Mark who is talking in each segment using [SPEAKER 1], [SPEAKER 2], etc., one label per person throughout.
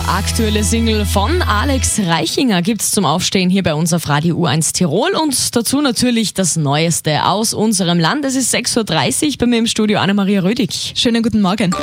[SPEAKER 1] aktuelle Single von Alex Reichinger gibt's zum Aufstehen hier bei uns auf Radio U1 Tirol und dazu natürlich das Neueste aus unserem Land. Es ist 6.30 Uhr, bei mir im Studio Anna-Maria Rödig.
[SPEAKER 2] Schönen guten Morgen.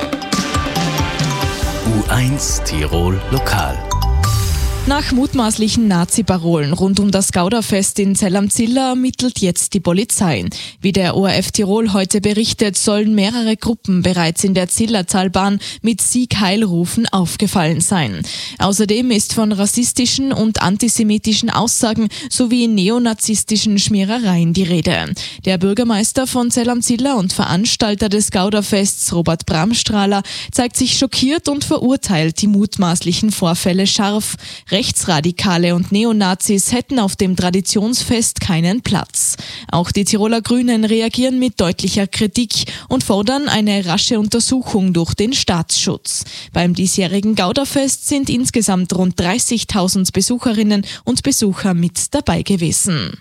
[SPEAKER 3] U1 Tirol Lokal.
[SPEAKER 2] Nach mutmaßlichen Nazi-Parolen rund um das Gauderfest in Zell am Ziller ermittelt jetzt die Polizei. Wie der ORF Tirol heute berichtet, sollen mehrere Gruppen bereits in der Zillertalbahn mit Sieg Heil-Rufen aufgefallen sein. Außerdem ist von rassistischen und antisemitischen Aussagen sowie neonazistischen Schmierereien die Rede. Der Bürgermeister von Zell am Ziller und Veranstalter des Gauderfests, Robert Bramstrahler, zeigt sich schockiert und verurteilt die mutmaßlichen Vorfälle scharf. Rechtsradikale und Neonazis hätten auf dem Traditionsfest keinen Platz. Auch die Tiroler Grünen reagieren mit deutlicher Kritik und fordern eine rasche Untersuchung durch den Staatsschutz. Beim diesjährigen Gauderfest sind insgesamt rund 30.000 Besucherinnen und Besucher mit dabei gewesen.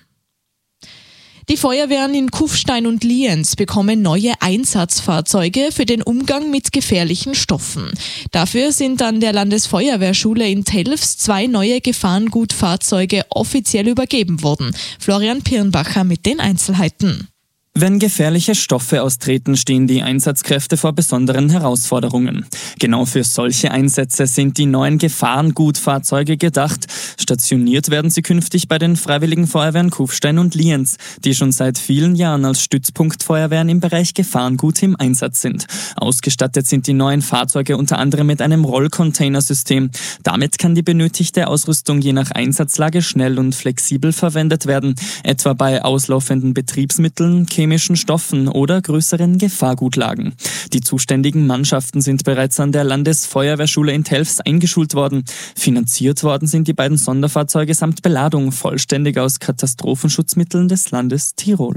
[SPEAKER 2] Die Feuerwehren in Kufstein und Lienz bekommen neue Einsatzfahrzeuge für den Umgang mit gefährlichen Stoffen. Dafür sind an der Landesfeuerwehrschule in Telfs 2 neue Gefahrengutfahrzeuge offiziell übergeben worden. Florian Pirnbacher mit den Einzelheiten.
[SPEAKER 4] Wenn gefährliche Stoffe austreten, stehen die Einsatzkräfte vor besonderen Herausforderungen. Genau für solche Einsätze sind die neuen Gefahrengutfahrzeuge gedacht. Stationiert werden sie künftig bei den Freiwilligen Feuerwehren Kufstein und Lienz, die schon seit vielen Jahren als Stützpunktfeuerwehren im Bereich Gefahrengut im Einsatz sind. Ausgestattet sind die neuen Fahrzeuge unter anderem mit einem Rollcontainersystem. Damit kann die benötigte Ausrüstung je nach Einsatzlage schnell und flexibel verwendet werden, etwa bei auslaufenden Betriebsmitteln, chemischen Stoffen oder größeren Gefahrgutlagen. Die zuständigen Mannschaften sind bereits an der Landesfeuerwehrschule in Telfs eingeschult worden. Finanziert worden sind die beiden Sonderfahrzeuge samt Beladung vollständig aus Katastrophenschutzmitteln des Landes Tirol.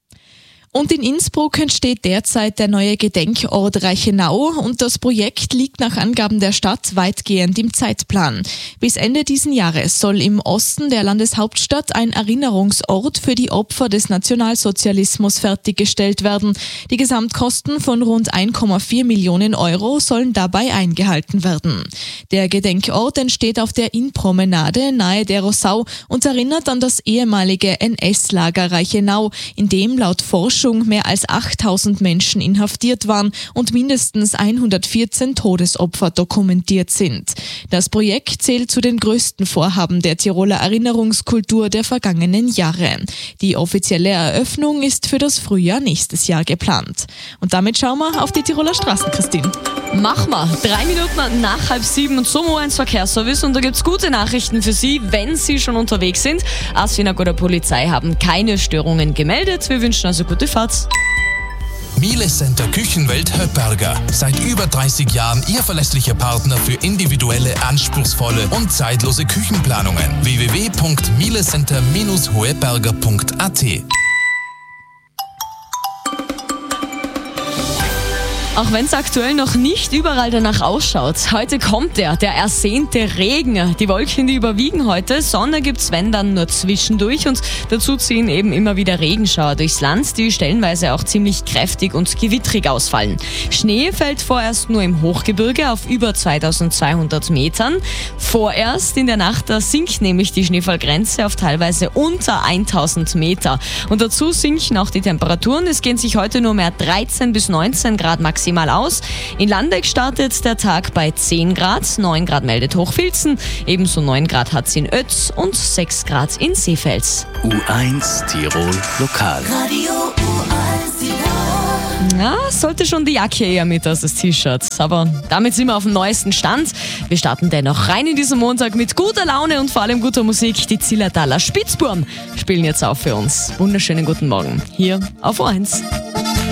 [SPEAKER 2] Und in Innsbruck entsteht derzeit der neue Gedenkort Reichenau und das Projekt liegt nach Angaben der Stadt weitgehend im Zeitplan. Bis Ende diesen Jahres soll im Osten der Landeshauptstadt ein Erinnerungsort für die Opfer des Nationalsozialismus fertiggestellt werden. Die Gesamtkosten von rund 1,4 Millionen Euro sollen dabei eingehalten werden. Der Gedenkort entsteht auf der Innpromenade nahe der Rossau und erinnert an das ehemalige NS-Lager Reichenau, in dem laut Forschung mehr als 8.000 Menschen inhaftiert waren und mindestens 114 Todesopfer dokumentiert sind. Das Projekt zählt zu den größten Vorhaben der Tiroler Erinnerungskultur der vergangenen Jahre. Die offizielle Eröffnung ist für das Frühjahr nächstes Jahr geplant. Und damit schauen wir auf die Tiroler Straßen, Christine.
[SPEAKER 1] Mach mal, 3 Minuten nach 6:30 und zum U1 Verkehrsservice und da gibt's gute Nachrichten für Sie, wenn Sie schon unterwegs sind. Asfinag oder Polizei haben keine Störungen gemeldet. Wir wünschen also gute Fahrt.
[SPEAKER 5] Miele Center Küchenwelt Höpperger. Seit über 30 Jahren Ihr verlässlicher Partner für individuelle, anspruchsvolle und zeitlose Küchenplanungen. www.mielecenter-hoeberger.at.
[SPEAKER 1] Auch wenn es aktuell noch nicht überall danach ausschaut, heute kommt der ersehnte Regen. Die Wolken, die überwiegen heute, Sonne gibt's wenn dann nur zwischendurch und dazu ziehen eben immer wieder Regenschauer durchs Land, die stellenweise auch ziemlich kräftig und gewittrig ausfallen. Schnee fällt vorerst nur im Hochgebirge auf über 2200 Metern. Vorerst in der Nacht, da sinkt nämlich die Schneefallgrenze auf teilweise unter 1000 Meter. Und dazu sinken auch die Temperaturen. Es gehen sich heute nur mehr 13 bis 19 Grad maximal aus. In Landeck startet der Tag bei 10 Grad, 9 Grad meldet Hochfilzen, ebenso 9 Grad hat's in Oetz und 6 Grad in Seefels.
[SPEAKER 3] U1 Tirol Lokal.
[SPEAKER 6] Radio U1 Tirol.
[SPEAKER 1] Ja, sollte schon die Jacke eher mit als das T-Shirt. Aber damit sind wir auf dem neuesten Stand. Wir starten dennoch rein in diesen Montag mit guter Laune und vor allem guter Musik. Die Zillertaler Spitzburm spielen jetzt auf für uns. Wunderschönen guten Morgen hier auf U1.